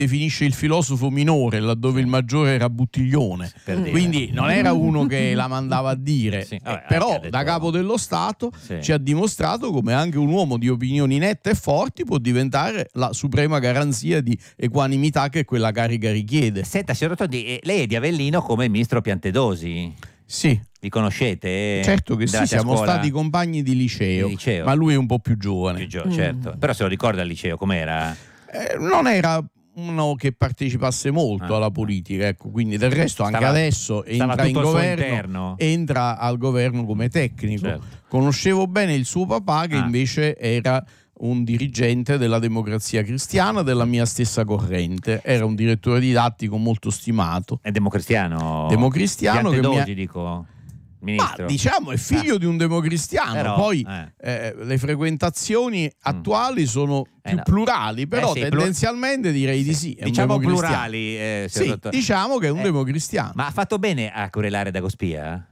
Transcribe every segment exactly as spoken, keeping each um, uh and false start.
definisce il filosofo minore, laddove il maggiore era Buttiglione, quindi non era uno che la mandava a dire, sì, vabbè, però detto... da capo dello Stato sì. ci ha dimostrato come anche un uomo di opinioni nette e forti può diventare la suprema garanzia di equanimità che quella carica richiede. Senta, signor Rotondi, lei è di Avellino come il ministro Piantedosi? Sì. Li conoscete? Certo che sì, siamo stati compagni di liceo, di liceo, ma lui è un po' più giovane. Più gio- mm. Certo, però se lo ricorda al liceo com'era? Eh, non era uno che partecipasse molto ah, alla politica, ecco, quindi del resto anche stava, adesso entra in governo, entra al governo come tecnico. Certo. Conoscevo bene il suo papà che ah. invece era un dirigente della Democrazia Cristiana della mia stessa corrente, era un direttore didattico molto stimato. È democristiano? Democristiano che mi ha... dico... Ma diciamo è figlio ah. di un democristiano, però, poi eh. Eh, le frequentazioni attuali sono eh, più no. plurali, però eh sì, tendenzialmente direi sì. di sì. È diciamo plurali, eh, sì, dottor... diciamo che è un eh. democristiano. Ma ha fatto bene a querelare Dagospia?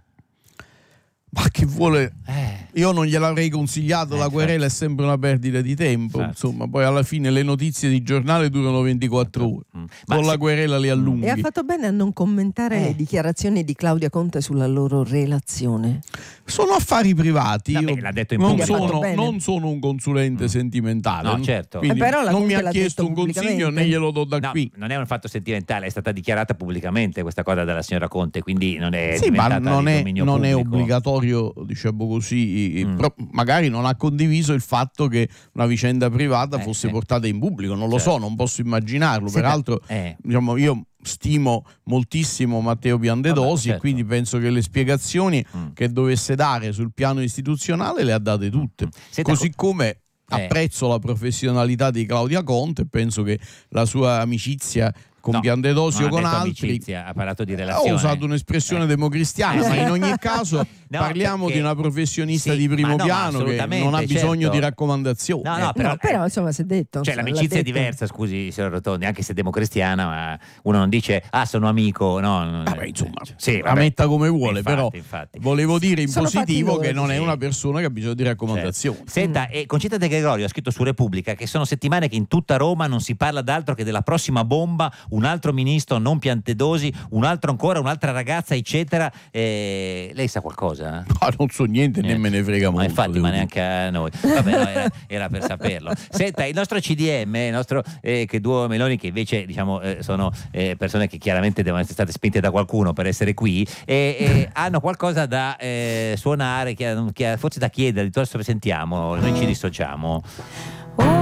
Ma che vuole? Eh. Io non gliel'avrei consigliato, eh, la querela è sempre una perdita di tempo. Infatti. Insomma, poi alla fine le notizie di giornale durano ventiquattro ore. Mm. Con la se... querela li allunghi. E ha fatto bene a non commentare eh. le dichiarazioni di Claudia Conte sulla loro relazione. Sono affari privati. No, beh, l'ha detto in non, pubblico. sono, non sono un consulente mm. sentimentale. No, certo. Quindi eh, però non mi ha chiesto un consiglio né glielo do da no, qui. Non è un fatto sentimentale, è stata dichiarata pubblicamente questa cosa dalla signora Conte, quindi non è sì, diventata ma non di è, dominio non è pubblico. obbligatorio, diciamo così, mm. però magari non ha condiviso il fatto che una vicenda privata eh, fosse eh. portata in pubblico, non lo certo. so, non posso immaginarlo. Senta, peraltro eh. diciamo, io stimo moltissimo Matteo Piantedosi Vabbè, certo. e quindi penso che le spiegazioni mm. che dovesse dare sul piano istituzionale le ha date tutte. Senta, così come eh. apprezzo la professionalità di Claudia Conte, penso che la sua amicizia con no, Piantedosi o con altri amicizia, ha parlato di relazione. Ho usato un'espressione eh. democristiana, ma in ogni caso no, parliamo perché... di una professionista sì, di primo no, piano che non ha bisogno certo. di raccomandazioni. No, no, però, no, però insomma si è detto. Cioè l'amicizia è diversa, scusi signor Rotondi, anche se democristiana, ma uno non dice ah sono amico, no. Vabbè, insomma, sì, la metta come vuole, infatti, però infatti. volevo dire in Sono positivo che non sì. è una persona che ha bisogno di raccomandazioni. Certo. Senta, mm. e Concita De Gregorio ha scritto su Repubblica che sono settimane che in tutta Roma non si parla d'altro che della prossima bomba, un altro ministro non Piantedosi, un altro ancora, un'altra ragazza, eccetera. Eh, lei sa qualcosa? No, non so niente, né me ne frega molto. Ma infatti, ma neanche a noi. Vabbè, no, era, era per saperlo. Senta, il nostro C D M, il nostro eh, che duo Meloni, che invece diciamo eh, sono eh, persone che chiaramente devono essere state spinte da qualcuno per essere qui, e eh, hanno qualcosa da eh, suonare, che, che forse da chiedere, di tutto sentiamo, noi ci dissociamo.